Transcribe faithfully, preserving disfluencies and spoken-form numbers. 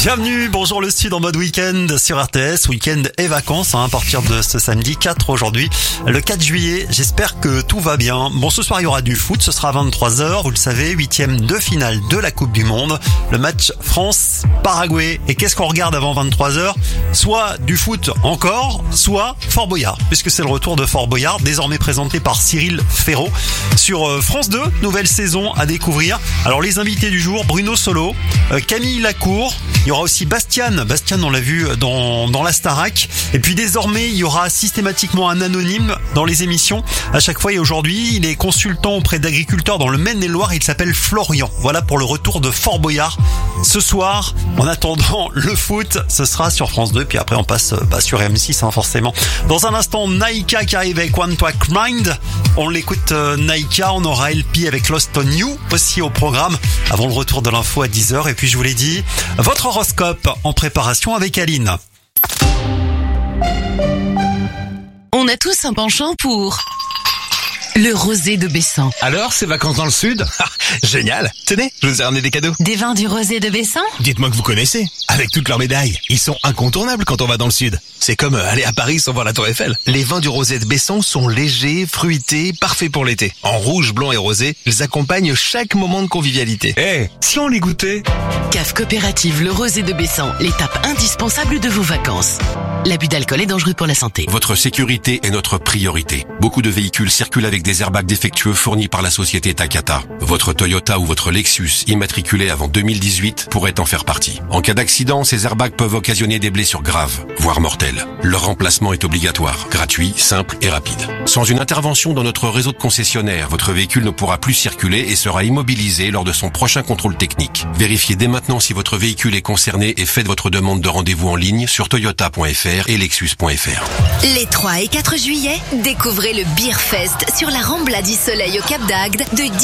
Bienvenue, bonjour le Sud en mode week-end sur R T S, week-end et vacances hein, à partir de ce samedi quatre aujourd'hui, le quatre juillet. J'espère que tout va bien. Bon, ce soir il y aura du foot, ce sera à vingt-trois heures, vous le savez, huitième de finale de la Coupe du Monde, le match France-Paraguay. Et qu'est-ce qu'on regarde avant vingt-trois heures? Soit du foot encore, soit Fort Boyard, puisque c'est le retour de Fort Boyard, désormais présenté par Cyril Ferraud sur France deux, nouvelle saison à découvrir. Alors les invités du jour, Bruno Solo, Camille Lacour, il y aura aussi Bastian, Bastian on l'a vu dans, dans la Starac, et puis désormais il y aura systématiquement un anonyme dans les émissions à chaque fois, et aujourd'hui il est consultant auprès d'agriculteurs dans le Maine-et-Loire, il s'appelle Florian. Voilà pour le retour de Fort Boyard ce soir. En attendant le foot, ce sera sur France deux, puis après on passe bah, sur M six hein, forcément. Dans un instant, Naika qui arrive avec One Track Mind, on l'écoute euh, Naika, on aura L P avec Lost on You aussi au programme, avant le retour de l'info à dix heures, et puis je vous l'ai dit, votre horoscope en préparation avec Aline. On a tous un penchant pour le rosé de Bessan. Alors, ces vacances dans le sud? Génial! Tenez, je vous ai ramené des cadeaux. Des vins du rosé de Bessan? Dites-moi que vous connaissez. Avec toutes leurs médailles, ils sont incontournables quand on va dans le sud. C'est comme aller à Paris sans voir la Tour Eiffel. Les vins du rosé de Bessan sont légers, fruités, parfaits pour l'été. En rouge, blanc et rosé, ils accompagnent chaque moment de convivialité. Eh, hey, si on les goûtait? Cave coopérative Le Rosé de Bessan, l'étape indispensable de vos vacances. L'abus d'alcool est dangereux pour la santé. Votre sécurité est notre priorité. Beaucoup de véhicules circulent avec des airbags défectueux fournis par la société Takata. Votre Toyota ou votre Lexus immatriculé avant deux mille dix-huit pourrait en faire partie. En cas d'accident, ces airbags peuvent occasionner des blessures graves, voire mortelles. Leur remplacement est obligatoire, gratuit, simple et rapide. Sans une intervention dans notre réseau de concessionnaires, votre véhicule ne pourra plus circuler et sera immobilisé lors de son prochain contrôle technique. Vérifiez dès maintenant si votre véhicule est concerné et faites votre demande de rendez-vous en ligne sur toyota point f r et lexus point f r. Les trois et quatre juillet, découvrez le Beer Fest sur la Rambla du Soleil au Cap d'Agde de